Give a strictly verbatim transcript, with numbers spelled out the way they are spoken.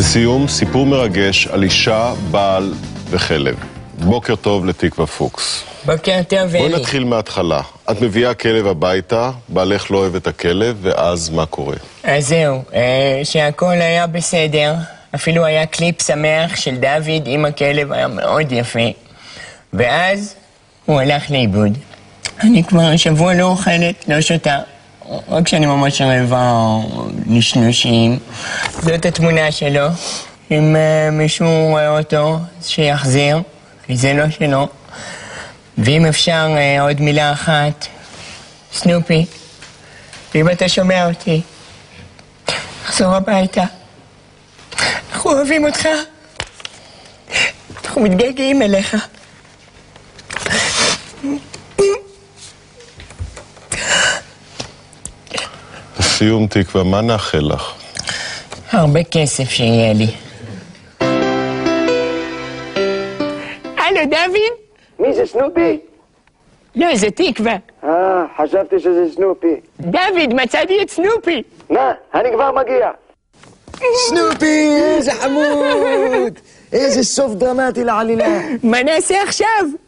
לסיום, סיפור מרגש על אישה, בעל וכלב. בוקר טוב לתקווה פוקס. בוקר טוב, אלי. בואי נתחיל מההתחלה. את מביאה כלב הביתה, בעלך לא אוהב את הכלב, ואז מה קורה? אז זהו, שהכל היה בסדר. אפילו היה קליפ שמח של דוד עם הכלב, היה מאוד יפה. ואז הוא הלך לאיבוד. אני כבר שבוע לא אוכלת, לא שותה. רק כשאני ממש רעבה או נשנושים. זאת התמונה שלו. אם uh, מישהו רואה אותו, שיחזיר, כי זה לא שלו. ואם אפשר uh, עוד מילה אחת, סנופי, ואם אתה שומע אותי, תחזור הביתה. אנחנו אוהבים אותך. אנחנו מתגעגעים אליך. לסיום, תקווה, מה נאחל לך? הרבה כסף שיהיה לי. הלו, דוד? מי זה, סנופי? לא, זה תקווה. אה, חשבתי שזה סנופי. דוד, מצאתי את סנופי. מה? אני כבר מגיע. סנופי, איזה חמוד! איזה סוף דרמטי לעלילה. מה נעשה עכשיו?